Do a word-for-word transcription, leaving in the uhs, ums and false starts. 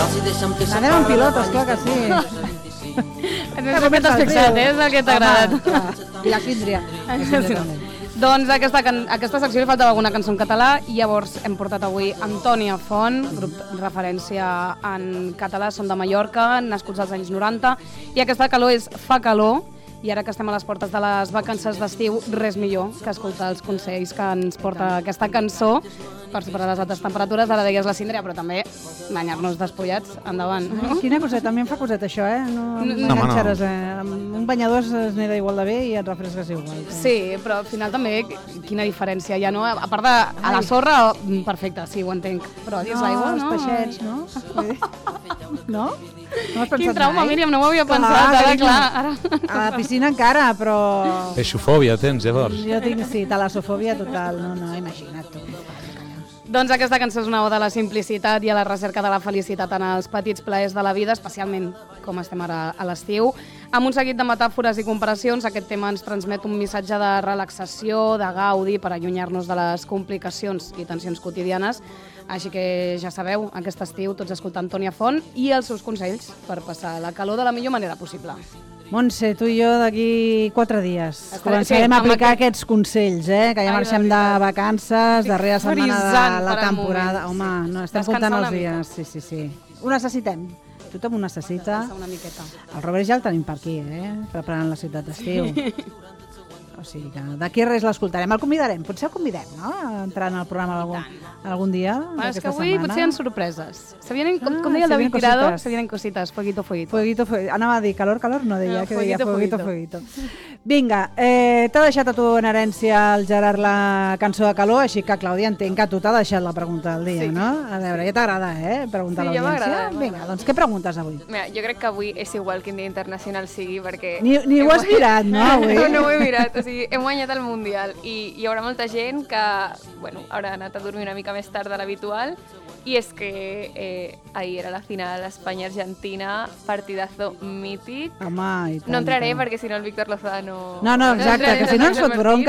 Anem amb pilotes, clar que sí. És el que t'has fixat, eh? És el que t'ha agradat. I la Síndria. Doncs a aquesta, aquesta secció li faltava alguna cançó en català i llavors hem portat avui Antònia Font, grup referència en català, són de Mallorca, nascuts als anys noranta, i aquesta calor és Fa calor, i ara que estem a les portes de les vacances d'estiu, res millor que escoltar els consells que ens porta aquesta cançó per superar les altes temperatures. Ara deies la Síndria, però també banyar-nos despullats, endavant. Quina coseta, a mi em fa coseta això, eh? No m'enganxares, eh? Un banyador es neda igual de bé i et refresques igual. Sí, però al final també, quina diferència hi ha, no? A part de a la sorra, perfecte, sí, ho entenc, però dins l'aigua, no? Els peixets, no? No? No has pensat Quin trauma, mai? Míriam, no ho havia pensat, ara, clar, ara. A la piscina encara, però... Peixofòbia tens, llavors. Jo tinc, sí, talassofòbia total, no, no, imagina't tu. Doncs aquesta cançó és una oda a la simplicitat i a la recerca de la felicitat en els petits plaers de la vida, especialment com estem ara a l'estiu. Amb un seguit de metàfores i comparacions, aquest tema ens transmet un missatge de relaxació, de gaudi, per allunyar-nos de les complicacions i tensions quotidianes. Així que ja sabeu, aquest estiu tots escoltant Antònia Font i els seus consells per passar la calor de la millor manera possible. Montse, tu i jo d'aquí quatre dies començarem a aplicar aquests consells, eh? Que ja marxem de vacances, darrera setmana de la temporada. Home, no, estem comptant els dies. Sí, sí, sí. Ho necessitem. Tothom ho necessita. Una miqueta. El Robert ja el tenim per aquí, eh? Preparant la ciutat d'estiu. O sigui que d'aquí res l'escoltarem. El convidarem, potser el convidem, no? A entrar en el programa algun, algun dia Bueno, és que avui setmana. potser hi ha sorpreses. Se vienen, com, Ah, com deia el se David vienen Tirado, cositas. se vienen cositas, fueguito, fueguito. Fueguito, fueguito. Anava a dir calor, calor, no deia, No, que deia fueguito, fueguito, fueguito. Vinga, eh, t'ha deixat a tu en herència el Gerard la cançó de calor, així que, Clàudia, entenc que a tu t'ha deixat la pregunta del dia, Sí. no? A veure, ja t'agrada, eh, preguntar Sí, a ja l'audiència? m'agrada, Vinga, doncs què preguntes avui? Mira, jo crec que avui és igual quin dia internacional sigui, perquè... Ni, ni ho has mirat, no, avui? No, no ho he mirat, o sigui, hem guanyat el Mundial i hi haurà molta gent que, bueno, haurà anat a dormir una mica més tard de l'habitual, i és que eh, ahir era la final Espanya-Argentina, partidazo mític. Home, i tant, No entraré i tant. perquè si no el Víctor Lozano... No, no, exacte, que si no ens fot bronca